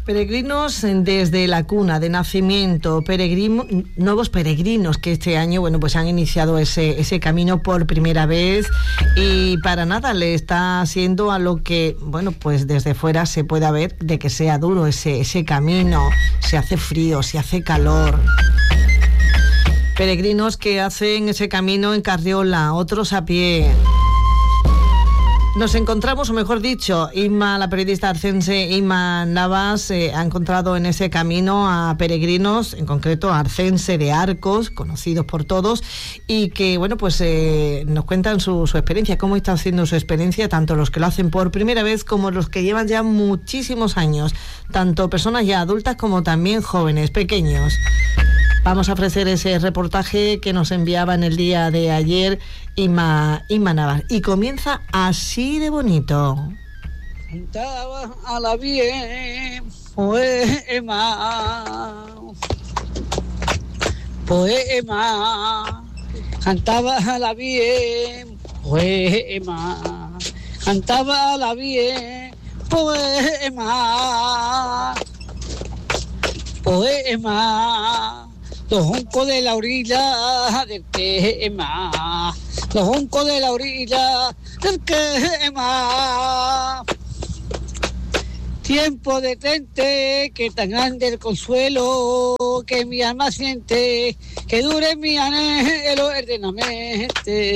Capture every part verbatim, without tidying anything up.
Peregrinos desde la cuna de nacimiento, peregrino, nuevos peregrinos que este año, bueno, pues han iniciado ese, ese camino por primera vez y para nada le está haciendo a lo que, bueno, pues desde fuera se pueda ver de que sea duro ese, ese camino, se hace frío, se hace calor. Peregrinos que hacen ese camino en carriola, otros a pie. Nos encontramos, o mejor dicho, Inma, la periodista arcense Inma Navas, eh, ha encontrado en ese camino a peregrinos, en concreto a Arcense de Arcos, conocidos por todos, y que, bueno, pues eh, nos cuentan su, su experiencia, cómo está haciendo su experiencia, tanto los que lo hacen por primera vez como los que llevan ya muchísimos años, tanto personas ya adultas como también jóvenes, pequeños. Vamos a ofrecer ese reportaje que nos enviaba en el día de ayer Inma, Inma Navas. Y comienza así de bonito. Cantaba a la bien, poema, poema. Cantaba a la bien, poema. Cantaba a la bien, poema, poema. Los juncos de la orilla del quema, los juncos de la orilla del quema. Tiempo detente, que tan grande el consuelo que mi alma siente, que dure mi anhelo eternamente.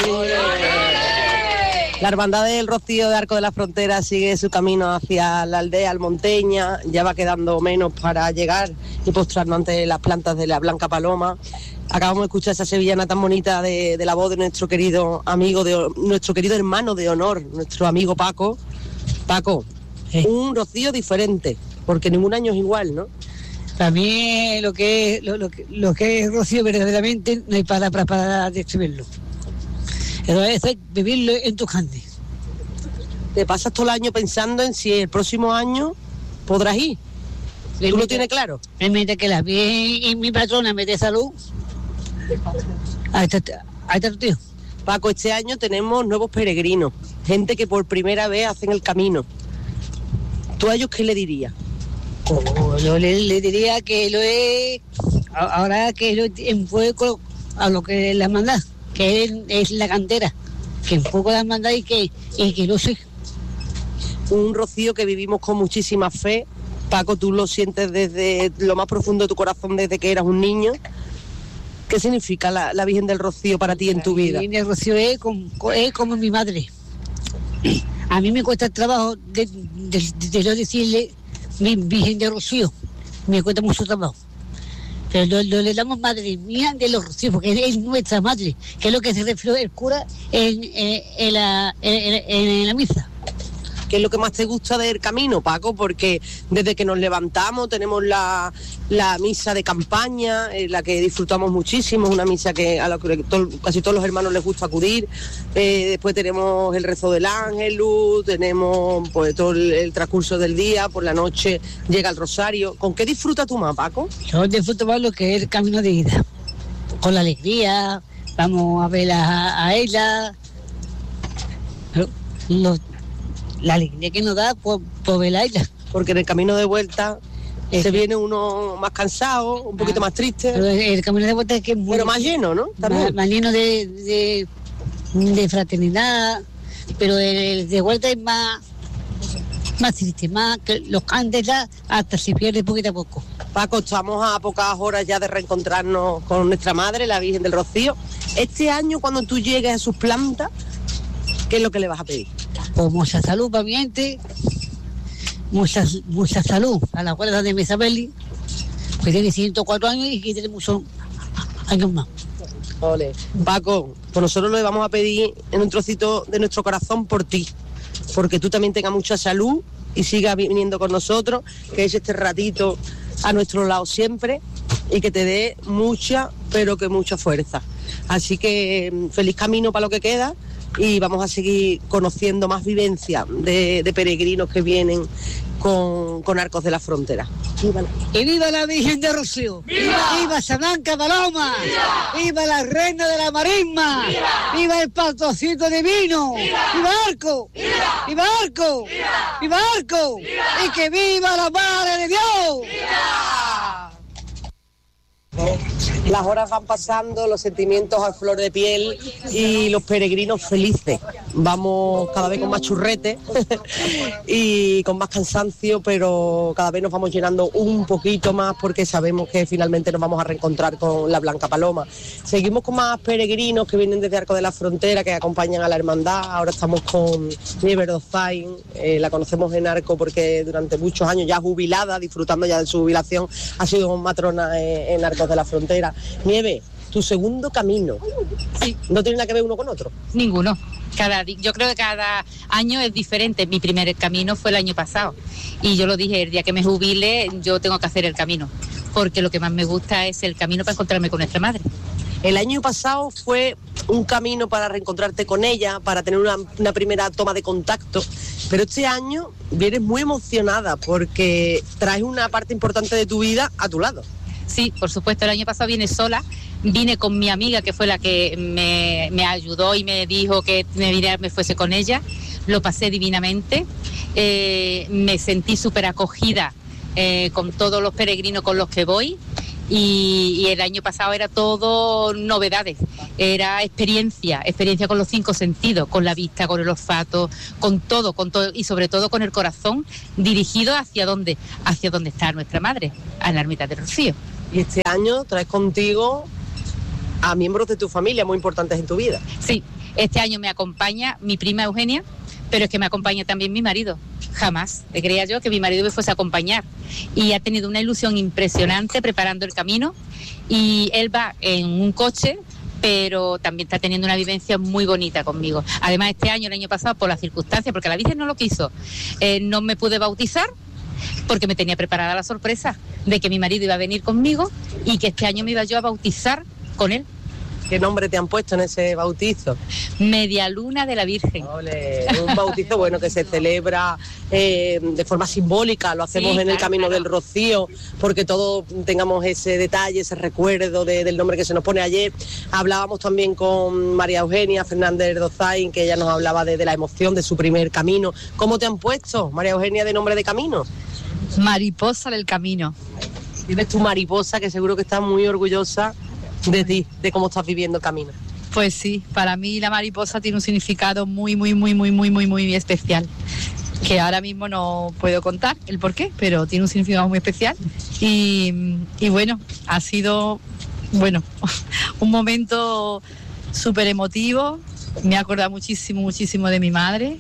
La Hermandad del Rocío de Arco de la Frontera sigue su camino hacia la aldea almonteña, ya va quedando menos para llegar y postrarnos ante las plantas de la Blanca Paloma. Acabamos de escuchar esa sevillana tan bonita de, de la voz de nuestro querido amigo, de nuestro querido hermano de honor, nuestro amigo Paco. Paco, ¿eh? Un rocío diferente, porque ningún año es igual, ¿no? También lo que es, lo, lo, que, lo que es rocío verdaderamente no hay palabras para describirlo. Eso es vivirlo en tus carnes. Te pasas todo el año pensando en si el próximo año podrás ir. ¿Tú lo tienes claro? Me mete que la bien y mi patrona me dé salud. Ahí está, ahí está tu tío. Paco, este año tenemos nuevos peregrinos, gente que por primera vez hacen el camino. ¿Tú a ellos qué le dirías? Oh, yo le, le diría que lo es, ahora que lo enfoco a lo que la manda, que es, es la cantera, que enfoco la manda y que, y que lo sé. Un rocío que vivimos con muchísima fe. Paco, tú lo sientes desde lo más profundo de tu corazón desde que eras un niño. ¿Qué significa la, la Virgen del Rocío para ti en tu vida? La Virgen del Rocío es como, es como mi madre. A mí me cuesta el trabajo de, de, de, de yo decirle mi Virgen del Rocío. Me cuesta mucho trabajo. Pero lo, lo le damos madre mía de los Rocíos, porque es nuestra madre, que es lo que se refleja el cura en, en, en, la, en, en, en la misa. ¿Qué es lo que más te gusta del camino, Paco? Porque desde que nos levantamos tenemos la, la misa de campaña, en la que disfrutamos muchísimo, una misa que a la que to, casi todos los hermanos les gusta acudir. Eh, después tenemos el rezo del Ángelus, tenemos pues todo el, el transcurso del día, por la noche llega el rosario. ¿Con qué disfrutas tú más, Paco? Yo disfruto más lo que es el camino de ida, con la alegría, vamos a ver a, a ella, los la alegría que nos da por, por velarla. Porque en el camino de vuelta eh, se viene uno más cansado, un poquito ah, más triste. Pero el camino de vuelta es que es muy... Pero más lleno, ¿no? También. Más, más lleno de, de, de fraternidad, pero el de vuelta es más, más triste, más que los cantes hasta se pierde poquito a poco. Paco, estamos a pocas horas ya de reencontrarnos con nuestra madre, la Virgen del Rocío. Este año, cuando tú llegues a sus plantas, ¿qué es lo que le vas a pedir? Pues mucha salud para mi gente, mucha, mucha salud a la abuela de Mesabeli, que tiene ciento cuatro años y que tiene muchos años más. Ole. Paco, pues nosotros le vamos a pedir en un trocito de nuestro corazón por ti, porque tú también tengas mucha salud y sigas viniendo con nosotros, que es este ratito a nuestro lado siempre y que te dé mucha, pero que mucha fuerza. Así que feliz camino para lo que queda. y vamos a seguir conociendo más vivencias de, de peregrinos que vienen con, con Arcos de la Frontera. ¡Y viva la Virgen de Rocío! ¡Viva! ¡Viva San Blanca Paloma! ¡Viva! ¡Viva la Reina de la Marisma! ¡Viva! ¡Viva el Pastorcito Divino! ¡Viva! ¡Viva Arco! ¡Viva! ¡Viva Arco! ¡Viva! ¡Viva Arco! ¡Viva! ¡Y que viva la Madre de Dios! ¡Viva! Las horas van pasando, los sentimientos a flor de piel y los peregrinos felices. Vamos cada vez con más churrete y con más cansancio, pero cada vez nos vamos llenando un poquito más porque sabemos que finalmente nos vamos a reencontrar con la Blanca Paloma. Seguimos con más peregrinos que vienen desde Arcos de la Frontera, que acompañan a la hermandad. Ahora estamos con Nieves Dozain, eh, la conocemos en Arco porque durante muchos años ya jubilada, disfrutando ya de su jubilación, ha sido matrona eh, en Arcos de la Frontera. Nieve, tu segundo camino. Sí. ¿No tiene nada que ver uno con otro? Ninguno. Cada, yo creo que cada año es diferente. Mi primer camino fue el año pasado y yo lo dije, el día que me jubile yo tengo que hacer el camino, porque lo que más me gusta es el camino para encontrarme con nuestra madre. El año pasado fue un camino para reencontrarte con ella, para tener una, una primera toma de contacto, pero este año vienes muy emocionada porque traes una parte importante de tu vida a tu lado. Sí, por supuesto, el año pasado vine sola, vine con mi amiga que fue la que me, me ayudó y me dijo que me, viniera, me fuese con ella, lo pasé divinamente, eh, me sentí súper acogida eh, con todos los peregrinos con los que voy y, y el año pasado era todo novedades, era experiencia, experiencia con los cinco sentidos, con la vista, con el olfato, con todo, con todo y sobre todo con el corazón dirigido hacia dónde, hacia dónde está nuestra madre, a la ermita de Rocío. Y este año traes contigo a miembros de tu familia muy importantes en tu vida. Sí, este año me acompaña mi prima Eugenia, pero es que me acompaña también mi marido. Jamás le creía yo que mi marido me fuese a acompañar. Y ha tenido una ilusión impresionante preparando el camino. Y él va en un coche, pero también está teniendo una vivencia muy bonita conmigo. Además, este año, el año pasado, por las circunstancias, porque la Virgen no lo quiso, eh, no me pude bautizar, porque me tenía preparada la sorpresa de que mi marido iba a venir conmigo y que este año me iba yo a bautizar con él. ¿Qué nombre te han puesto en ese bautizo? Media Luna de la Virgen. Ole, un bautizo bueno que se celebra eh, de forma simbólica, lo hacemos sí, en el claro, Camino claro. del Rocío, porque todos tengamos ese detalle, ese recuerdo de, del nombre que se nos pone ayer. Hablábamos también con María Eugenia Fernández Dozain, que ella nos hablaba de, de la emoción de su primer camino. ¿Cómo te han puesto, María Eugenia, de nombre de camino? Mariposa del Camino. Tienes tu mariposa, que seguro que estás muy orgullosa de ti, de cómo estás viviendo el camino. Pues sí, para mí la mariposa tiene un significado muy, muy, muy, muy, muy, muy, muy especial, que ahora mismo no puedo contar el por qué, pero tiene un significado muy especial y, y bueno, ha sido, bueno, un momento súper emotivo, me ha acordado muchísimo, muchísimo de mi madre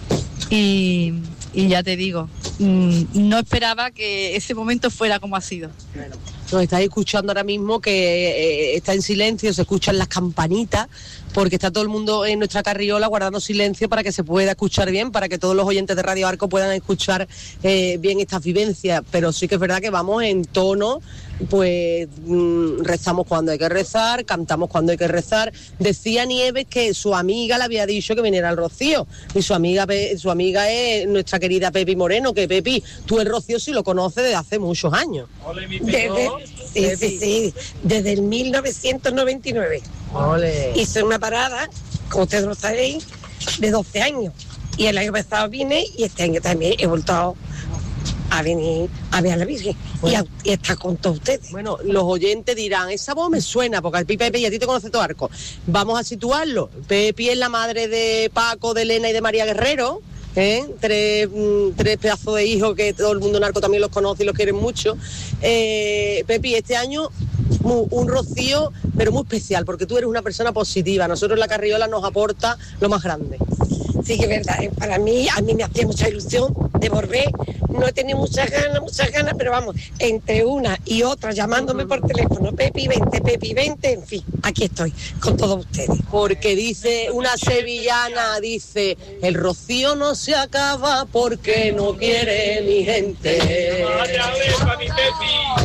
y, y ya te digo, no esperaba que ese momento fuera como ha sido. Nos estáis escuchando ahora mismo que eh, está en silencio, se escuchan las campanitas, porque está todo el mundo en nuestra carriola guardando silencio para que se pueda escuchar bien, para que todos los oyentes de Radio Arco puedan escuchar eh, bien estas vivencias. Pero sí que es verdad que vamos en tono, pues mmm, rezamos cuando hay que rezar, cantamos cuando hay que rezar. Decía Nieves que su amiga le había dicho que viniera al Rocío, y su amiga su amiga es nuestra querida Pepi Moreno, que Pepi, tú el Rocío sí lo conoces desde hace muchos años. Desde, sí, sí, sí, desde el mil novecientos noventa y nueve. Ole. Hice una parada, como ustedes lo sabéis, de doce años. Y el año pasado vine y este año también he vuelto a venir a ver a la Virgen. Bueno. Y, a, y estar con todos ustedes. Bueno, los oyentes dirán, esa voz me suena, porque al Pepi, y a ti te conoce todo Arco. Vamos a situarlo. Pepi es la madre de Paco, de Elena y de María Guerrero. ¿Eh? Tres, mm, tres pedazos de hijos que todo el mundo en Arco también los conoce y los quiere mucho. Eh, Pepi, este año muy, un Rocío, pero muy especial, porque tú eres una persona positiva. Nosotros la Carriola nos aporta lo más grande. Sí que es verdad, ¿eh? Para mí, a mí me hacía mucha ilusión de volver. No he tenido muchas ganas, muchas ganas, pero vamos, entre una y otra llamándome por teléfono, Pepi, vente, Pepi, vente, en fin, aquí estoy con todos ustedes. Porque dice una sevillana, dice, el Rocío no se acaba porque no quiere mi gente.